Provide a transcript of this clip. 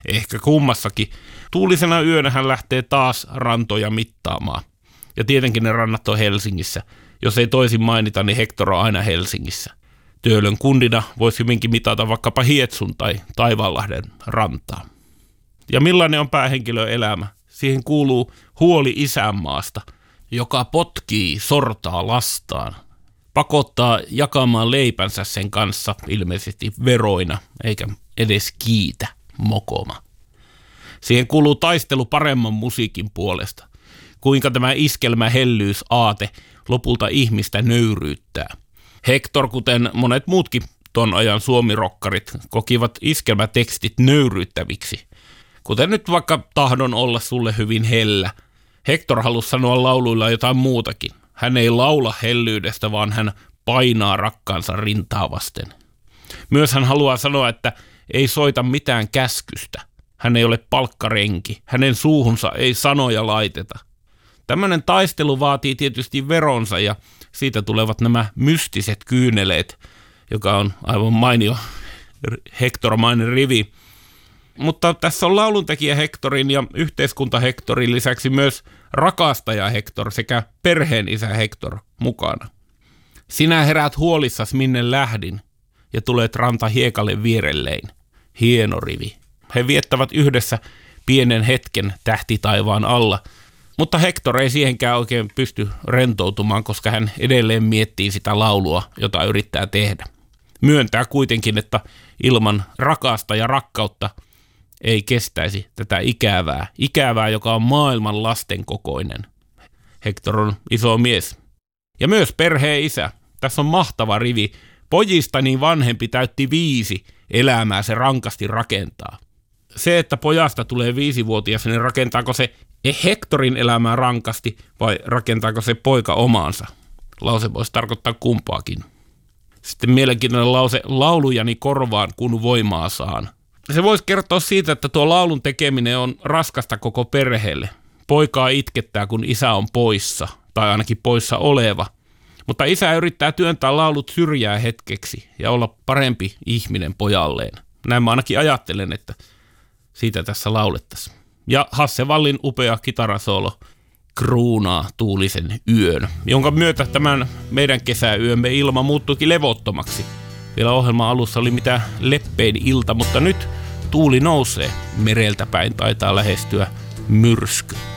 Ehkä kummassakin. Tuulisena yönä hän lähtee taas rantoja mittaamaan. Ja tietenkin ne rannat on Helsingissä. Jos ei toisin mainita, niin Hector on aina Helsingissä. Töölön kundina voisi hyvinkin mitata vaikkapa Hietsun tai Taivaanlahden rantaa. Ja millainen on päähenkilön elämä? Siihen kuuluu huoli isänmaasta, joka potkii, sortaa lastaan. Pakottaa jakamaan leipänsä sen kanssa ilmeisesti veroina, eikä edes kiitä mokoma. Siihen kuuluu taistelu paremman musiikin puolesta. Kuinka tämä iskelmähellyysaate lopulta ihmistä nöyryyttää. Hector, kuten monet muutkin ton ajan suomirokkarit, kokivat iskelmätekstit nöyryyttäviksi. Kuten nyt vaikka Tahdon olla sulle hyvin hellä. Hector halusi sanoa lauluilla jotain muutakin. Hän ei laula hellyydestä, vaan hän painaa rakkaansa rintaa vasten. Myös hän haluaa sanoa, että ei soita mitään käskystä. Hän ei ole palkkarenki. Hänen suuhunsa ei sanoja laiteta. Tämmöinen taistelu vaatii tietysti veronsa ja siitä tulevat nämä mystiset kyyneleet, joka on aivan mainio Hector-mainen rivi. Mutta tässä on lauluntekijä Hectorin ja yhteiskunta Hectorin lisäksi myös rakastaja Hector sekä perheen isä Hector mukana. Sinä heräät huolissas minne lähdin ja tulet ranta hiekalle vierellein. Hieno rivi. He viettävät yhdessä pienen hetken tähtitaivaan alla, mutta Hector ei siihenkään oikein pysty rentoutumaan, koska hän edelleen miettii sitä laulua, jota yrittää tehdä. Myöntää kuitenkin, että ilman rakasta ja rakkautta ei kestäisi tätä ikävää, joka on maailman lasten kokoinen. Hector on iso mies. Ja myös perheen isä. Tässä on mahtava rivi. Pojistani vanhempi täytti 5, elämää se rankasti rakentaa. Se, että pojasta tulee 5-vuotias, niin rakentaako se Hectorin elämää rankasti vai rakentaako se poika omaansa? Lause voisi tarkoittaa kumpaakin. Sitten mielenkiintoinen lause, laulujani korvaan, kun voimaa saan. Se voisi kertoa siitä, että tuo laulun tekeminen on raskasta koko perheelle. Poikaa itkettää, kun isä on poissa, tai ainakin poissa oleva. Mutta isä yrittää työntää laulut syrjää hetkeksi ja olla parempi ihminen pojalleen. Näin mä ainakin ajattelen, että siitä tässä laulettaisiin. Ja Hasse Wallin upea kitarasoolo kruunaa tuulisen yön, jonka myötä tämän meidän kesäyömme ilma muuttuikin levottomaksi. Vielä ohjelman alussa oli mitä leppein ilta, mutta nyt tuuli nousee. Mereltä päin taitaa lähestyä myrsky.